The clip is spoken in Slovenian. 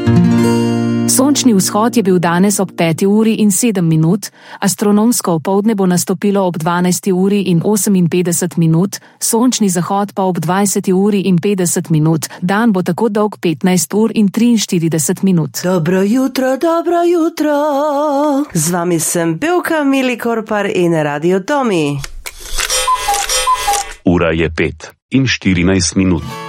Sončni vzhod je bil danes ob 5:07, astronomsko opoldne bo nastopilo ob 12:58, sončni zahod pa ob 20:50. Dan bo tako dolg 15:43. Dobro jutro, dobro jutro. Z vami sem pevka Mili Korpar in Radio Tomi. Ura je 5:14.